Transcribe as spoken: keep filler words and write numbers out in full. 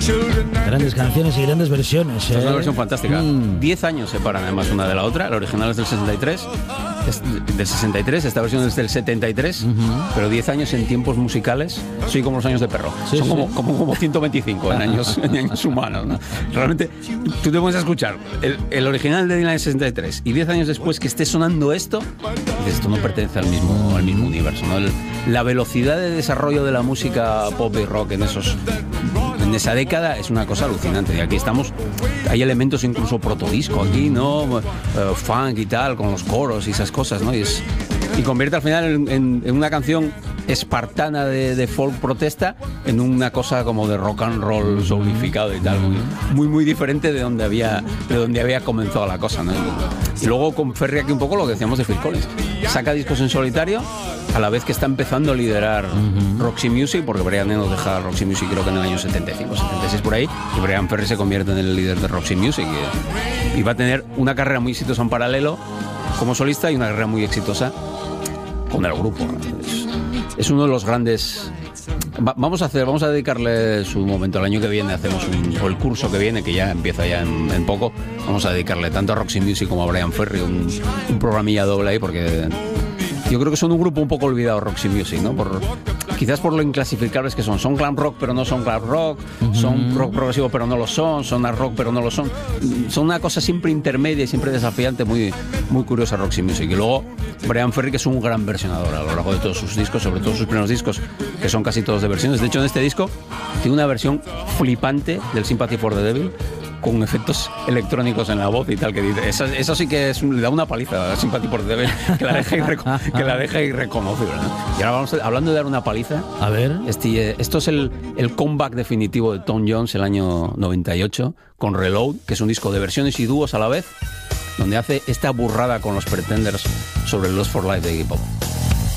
Grandes canciones y grandes versiones. ¿eh? Es una versión fantástica. Mm. Diez años separan además una de la otra. La original es del sesenta y tres. Es del sesenta y tres, esta versión es del setenta y tres, uh-huh. Pero diez años en tiempos musicales, soy como los años de Perro. Sí, Son sí. Como, como, como ciento veinticinco en años, en años humanos, ¿no? Realmente, tú te pones a escuchar el, el original de Dylan del sesenta y tres y diez años después que esté sonando esto, dices, esto no pertenece al mismo, al mismo universo, ¿no? El, la velocidad de desarrollo de la música pop y rock en esos... en esa década es una cosa alucinante. Y aquí estamos, hay elementos incluso protodisco aquí, ¿no? Uh, funk y tal, con los coros y esas cosas, ¿no? Y, es, y convierte al final en, en, en una canción espartana de, de folk protesta en una cosa como de rock and roll soulificado y tal, muy, muy, muy diferente de donde había, de donde había comenzado la cosa, ¿no? Y, y luego con Ferry aquí un poco lo que decíamos de Phil Collins. Saca discos en solitario a la vez que está empezando a liderar uh-huh. Roxy Music, porque Brian Eno deja Roxy Music creo que en el año setenta y cinco, setenta y seis por ahí, y Brian Ferry se convierte en el líder de Roxy Music y, y va a tener una carrera muy exitosa en paralelo como solista y una carrera muy exitosa con el grupo. Es, es uno de los grandes... Va, vamos a hacer, vamos a dedicarle su momento el año que viene, hacemos un, o el curso que viene, que ya empieza ya en, en poco, vamos a dedicarle tanto a Roxy Music como a Brian Ferry un, un programilla doble ahí, porque yo creo que son un grupo un poco olvidado, Roxy Music, ¿no? Por, quizás por lo inclasificables que son. Son glam rock, pero no son glam rock. Uh-huh. Son rock progresivo, pero no lo son. Son art rock, pero no lo son. Son una cosa siempre intermedia y siempre desafiante, muy, muy curiosa Roxy Music. Y luego Brian Ferry, que es un gran versionador a lo largo de todos sus discos, sobre todo sus primeros discos, que son casi todos de versiones. De hecho, en este disco tiene una versión flipante del Sympathy for the Devil, con efectos electrónicos en la voz y tal, que dice, eso, eso sí que es, le da una paliza a Sympathy for the Devil, que la deja, irreco- que la deja irreconocible, ¿no? Y ahora vamos a, hablando de dar una paliza, a ver, este, esto es el, el comeback definitivo de Tom Jones el año noventa y ocho con Reload, que es un disco de versiones y dúos a la vez, donde hace esta burrada con los Pretenders sobre el Lost for Life de Iggy Pop.